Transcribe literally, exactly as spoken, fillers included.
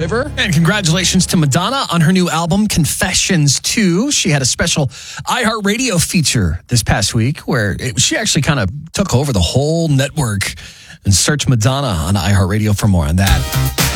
River. And congratulations to Madonna on her new album, Confessions two. She had a special iHeartRadio feature this past week where it, she actually kind of took over the whole network. And search Madonna on iHeartRadio for more on that.